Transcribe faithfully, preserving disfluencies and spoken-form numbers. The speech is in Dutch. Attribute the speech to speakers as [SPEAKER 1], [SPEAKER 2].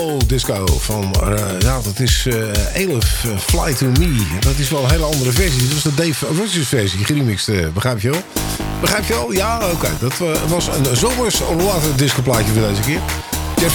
[SPEAKER 1] Oh, disco van, uh, ja, dat is uh, Elif, uh, Fly to Me. Dat is wel een hele andere versie. Dat is de Dave Rogers versie, geremixed, uh, begrijp je wel? Begrijp je wel? Ja, oké. Okay. Dat uh, was een zomers later discoplaatje voor deze keer.